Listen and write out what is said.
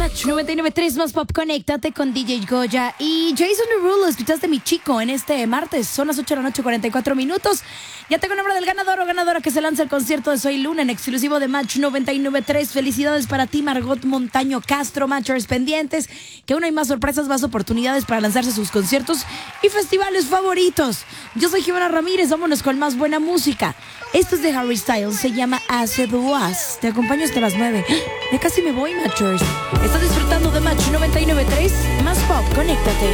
Match 99.3 más pop, conéctate con DJ Goya y Jason Derulo. Escuchaste Mi Chico en este martes. Son las 8 de la noche, 44 minutos. Ya tengo el nombre del ganador o ganadora que se lanza el concierto de Soy Luna en exclusivo de Match 99.3. Felicidades para ti, Margot Montaño Castro. Matchers pendientes, que aún hay más sorpresas, más oportunidades para lanzarse sus conciertos y festivales favoritos. Yo soy Jimena Ramírez, vámonos con más buena música. Esto es de Harry Styles, se llama As It Was. Te acompaño hasta las 9. Ya casi me voy, Matchers. Estás disfrutando de Match 99.3 más pop, conéctate.